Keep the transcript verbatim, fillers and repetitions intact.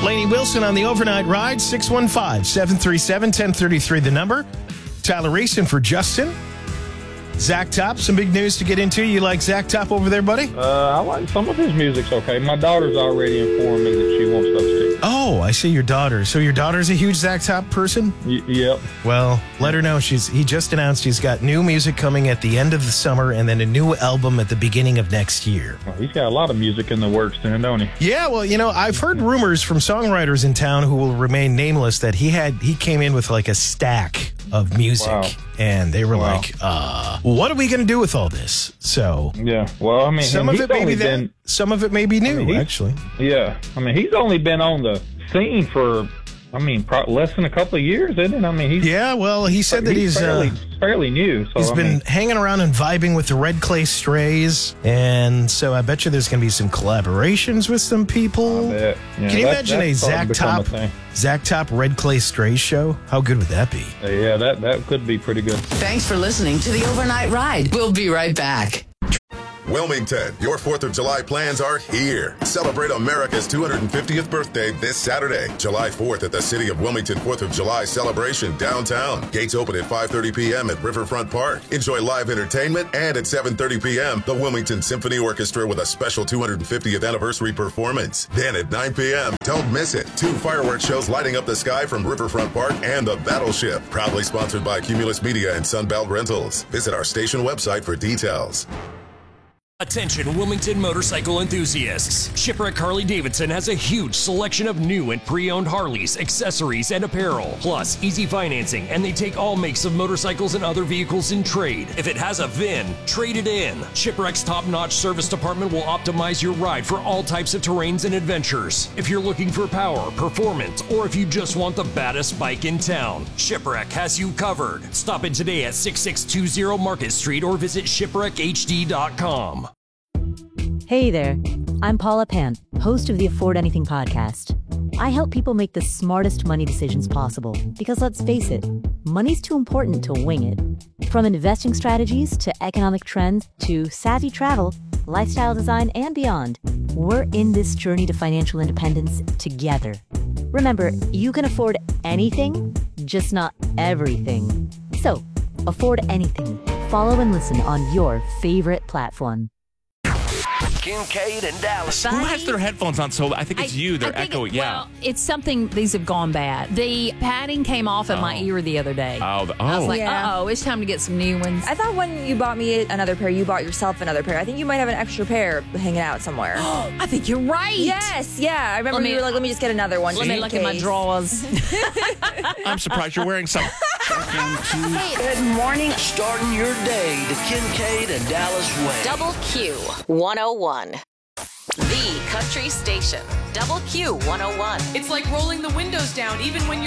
Lainey Wilson on the overnight ride. six one five, seven three seven, one oh three three, the number. Tyler Reese for Justin. Zach Top, some big news to get into. You like Zach Top over there, buddy? Uh, I like some of his music's okay. My daughter's already informed me that she wants those too. Oh, I see your daughter. So your daughter's a huge Zach Top person? Y- yep. Well, let her know. She's. He just announced he's got new music coming at the end of the summer and then a new album at the beginning of next year. Well, he's got a lot of music in the works then, don't he? Yeah, well, you know, I've heard rumors from songwriters in town who will remain nameless that he had he came in with like a stack of music. Wow. And they were Wow. like, uh, what are we going to do with all this? So, yeah, well, I mean, some of he's it may only be been, that, some of it may be new, I mean, he's- actually. Yeah, I mean, he's only been on the scene for, I mean, pro- less than a couple of years, isn't it? I mean, he's Yeah, well, he said that he's, fairly, uh, fairly new. So he's I been mean, hanging around and vibing with the Red Clay Strays, and so I bet you there's going to be some collaborations with some people. I bet. Yeah, Can you that- imagine a that's starting Zach to become a Top, thing. Zach Top Red Clay Strays show? How good would that be? Yeah, that that could be pretty good. Thanks for listening to the Overnight Ride. We'll be right back. Wilmington, your fourth of July plans are here. Celebrate America's two hundred fiftieth birthday this Saturday, July fourth at the City of Wilmington fourth of July celebration downtown. Gates open at five thirty p.m. at Riverfront Park. Enjoy live entertainment, and at seven thirty p.m., the Wilmington Symphony Orchestra with a special two hundred fiftieth anniversary performance. Then at nine p.m., don't miss it. Two fireworks shows lighting up the sky from Riverfront Park and the Battleship. Proudly sponsored by Cumulus Media and Sunbelt Rentals. Visit our station website for details. Attention Wilmington motorcycle enthusiasts. Shipwreck Harley-Davidson has a huge selection of new and pre-owned Harleys, accessories, and apparel. Plus, easy financing, and they take all makes of motorcycles and other vehicles in trade. If it has a V I N, trade it in. Shipwreck's top-notch service department will optimize your ride for all types of terrains and adventures. If you're looking for power, performance, or if you just want the baddest bike in town, Shipwreck has you covered. Stop in today at six six two zero Market Street or visit shipwreck h d dot com. Hey there, I'm Paula Pant, host of the Afford Anything podcast. I help people make the smartest money decisions possible because let's face it, money's too important to wing it. From investing strategies to economic trends to savvy travel, lifestyle design, and beyond, we're in this journey to financial independence together. Remember, you can afford anything, just not everything. So, afford anything. Follow and listen on your favorite platform. Kincaid and Dallas. Who has their headphones on? So I think it's I- you. They're I think echoing. it- yeah. Well, it's something. These have gone bad. The padding came off in my Oh. ear the other day. Oh, the, I was oh. like, Yeah. uh oh, it's time to get some new ones. I thought when you bought me another pair, you bought yourself another pair. I think you might have an extra pair hanging out somewhere. I think you're right. Yes, yeah. I remember Let me- you were like, let me just get another one. Let just me in look at my case. drawers. I'm surprised you're wearing some. Good morning. Starting your day the Kincaid and Dallas way. Double Q one oh one. The country station. Double Q one oh one. It's like rolling the windows down even when you're